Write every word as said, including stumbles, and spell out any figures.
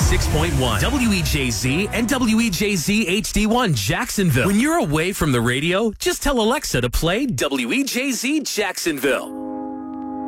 six point one, W E J Z and W E J Z H D one Jacksonville. When you're away from the radio, just tell Alexa to play W E J Z Jacksonville.